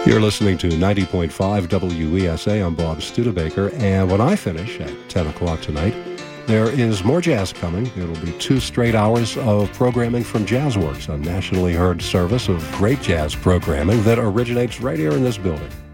You're listening to 90.5 WESA. I'm Bob Studebaker, and when I finish at 10 o'clock tonight, there is more jazz coming. It'll be 2 straight hours of programming from Jazzworks, a nationally heard service of great jazz programming that originates right here in this building.